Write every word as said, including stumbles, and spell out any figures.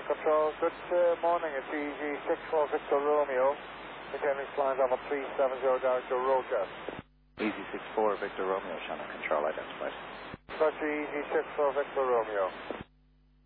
Shannon Control. Good uh, morning. It's E G six four Victor Romeo. Attending flight on a three seven zero director Roger. E G six four Victor Romeo, Shannon Control identified. Roger, E G six four Victor Romeo.